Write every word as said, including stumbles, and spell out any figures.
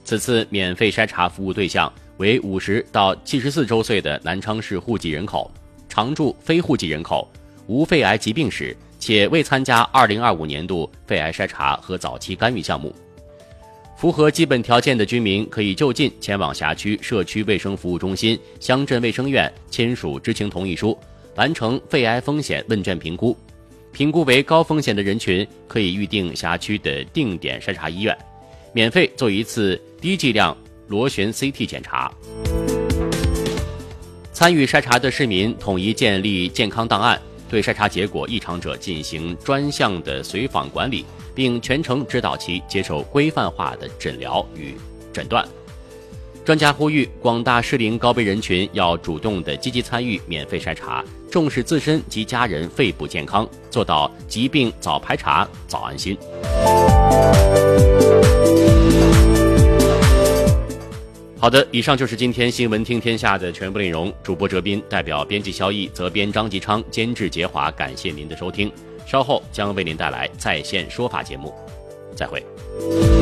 此次免费筛查服务对象为五十到七十四周岁的南昌市户籍人口、常住非户籍人口，无肺癌疾病史，且未参加二零二五年度肺癌筛查和早期干预项目。符合基本条件的居民可以就近前往辖区社区卫生服务中心、乡镇卫生院签署知情同意书，完成肺癌风险问卷评估。评估为高风险的人群可以预定辖区的定点筛查医院，免费做一次低剂量螺旋 C T 检查。参与筛查的市民统一建立健康档案，对筛查结果异常者进行专项的随访管理，并全程指导其接受规范化的诊疗与诊断。专家呼吁广大适龄高危人群要主动的积极参与免费筛查，重视自身及家人肺部健康，做到疾病早排查早安心。好的，以上就是今天新闻听天下的全部内容。主播哲斌代表编辑肖毅、责编张吉昌、监制杰华，感谢您的收听。稍后将为您带来在线说法节目，再会。